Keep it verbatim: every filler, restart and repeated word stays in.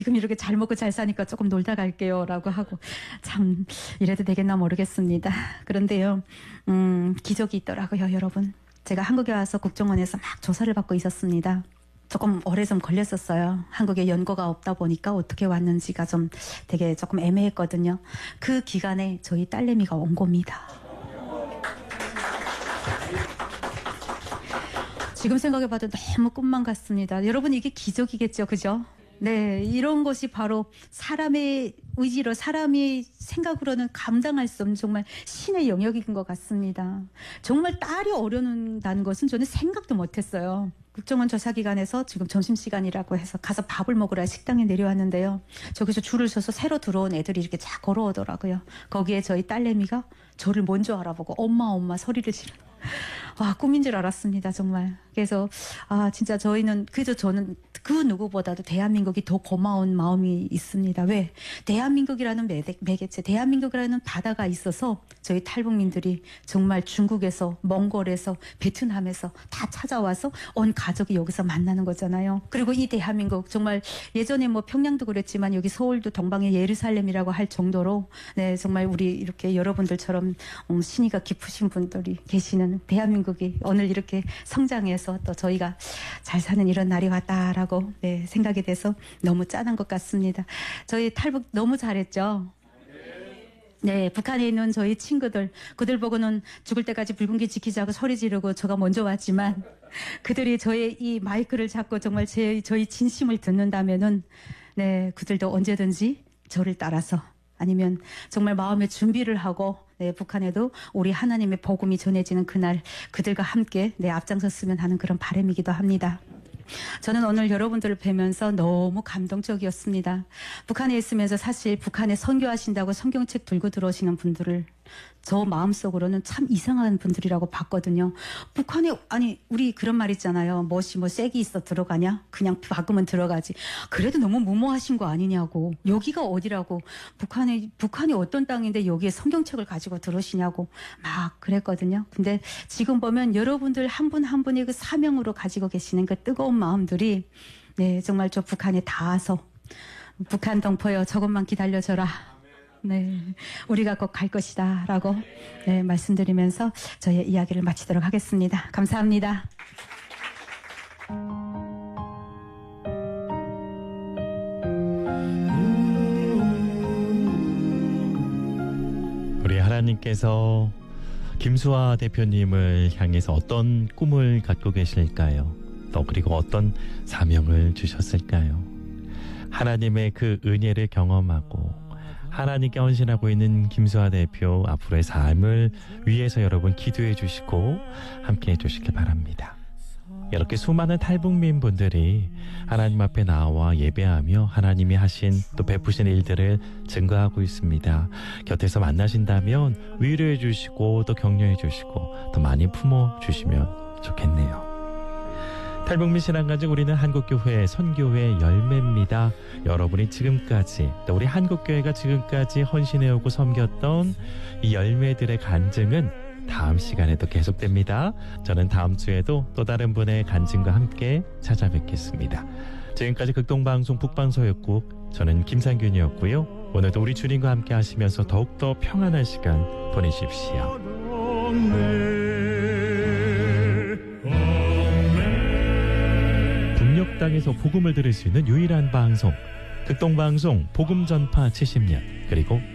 지금 이렇게 잘 먹고 잘 사니까 조금 놀다 갈게요 라고 하고 참 이래도 되겠나 모르겠습니다. 그런데요 음, 기적이 있더라고요 여러분. 제가 한국에 와서 국정원에서 막 조사를 받고 있었습니다. 조금 오래 좀 걸렸었어요. 한국에 연고가 없다 보니까 어떻게 왔는지가 좀 되게 조금 애매했거든요. 그 기간에 저희 딸내미가 온 겁니다. 지금 생각해봐도 너무 꿈만 같습니다. 여러분 이게 기적이겠죠, 그죠? 네, 이런 것이 바로 사람의 의지로 사람이 생각으로는 감당할 수 없는 정말 신의 영역인 것 같습니다. 정말 딸이 어려운다는 것은 저는 생각도 못했어요. 국정원 조사기관에서 지금 점심시간이라고 해서 가서 밥을 먹으러 식당에 내려왔는데요. 저기서 줄을 서서 새로 들어온 애들이 이렇게 쫙 걸어오더라고요. 거기에 저희 딸내미가 저를 먼저 알아보고 엄마 엄마 소리를 지르는 와, 꿈인 줄 알았습니다, 정말. 그래서, 아, 진짜 저희는, 그저 저는 그 누구보다도 대한민국이 더 고마운 마음이 있습니다. 왜? 대한민국이라는 매개체, 대한민국이라는 바다가 있어서 저희 탈북민들이 정말 중국에서, 몽골에서, 베트남에서 다 찾아와서 온 가족이 여기서 만나는 거잖아요. 그리고 이 대한민국, 정말 예전에 뭐 평양도 그랬지만 여기 서울도 동방의 예루살렘이라고 할 정도로, 네, 정말 우리 이렇게 여러분들처럼 음, 신의가 깊으신 분들이 계시는 대한민국이 오늘 이렇게 성장해서 또 저희가 잘 사는 이런 날이 왔다라고 네, 생각이 돼서 너무 짠한 것 같습니다. 저희 탈북 너무 잘했죠. 네, 북한에 있는 저희 친구들, 그들 보고는 죽을 때까지 붉은기 지키자고 소리 지르고 제가 먼저 왔지만 그들이 저의 이 마이크를 잡고 정말 제, 저희 진심을 듣는다면은 네, 그들도 언제든지 저를 따라서 아니면 정말 마음의 준비를 하고 네, 북한에도 우리 하나님의 복음이 전해지는 그날 그들과 함께 네, 앞장섰으면 하는 그런 바람이기도 합니다. 저는 오늘 여러분들을 뵈면서 너무 감동적이었습니다. 북한에 있으면서 사실 북한에 선교하신다고 성경책 들고 들어오시는 분들을 저 마음속으로는 참 이상한 분들이라고 봤거든요. 북한에 아니 우리 그런 말 있잖아요. 멋이 뭐 쐐기 있어 들어가냐? 그냥 박으면 들어가지. 그래도 너무 무모하신 거 아니냐고. 여기가 어디라고. 북한에 북한이 어떤 땅인데 여기에 성경책을 가지고 들어오시냐고 막 그랬거든요. 근데 지금 보면 여러분들 한 분 한 분이 그 사명으로 가지고 계시는 그 뜨거운 마음들이 네 정말 저 북한에 닿아서 북한 동포여 조금만 기다려줘라. 네, 우리가 꼭 갈 것이다 라고 네, 말씀드리면서 저의 이야기를 마치도록 하겠습니다. 감사합니다. 우리 하나님께서 김수아 대표님을 향해서 어떤 꿈을 갖고 계실까요? 또 그리고 어떤 사명을 주셨을까요? 하나님의 그 은혜를 경험하고 하나님께 헌신하고 있는 김수아 대표 앞으로의 삶을 위해서 여러분 기도해 주시고 함께 해 주시길 바랍니다. 이렇게 수많은 탈북민 분들이 하나님 앞에 나와 예배하며 하나님이 하신 또 베푸신 일들을 증거하고 있습니다. 곁에서 만나신다면 위로해 주시고 또 격려해 주시고 더 많이 품어 주시면 좋겠네요. 탈북민 신앙가족 우리는 한국교회 선교회 열매입니다. 여러분이 지금까지 또 우리 한국교회가 지금까지 헌신해오고 섬겼던 이 열매들의 간증은 다음 시간에도 계속됩니다. 저는 다음 주에도 또 다른 분의 간증과 함께 찾아뵙겠습니다. 지금까지 극동방송 북방서역국 저는 김상균이었고요. 오늘도 우리 주님과 함께 하시면서 더욱더 평안한 시간 보내십시오. 북녘땅에서 복음을 들을 수 있는 유일한 방송 극동방송 복음 전파 칠십 년 그리고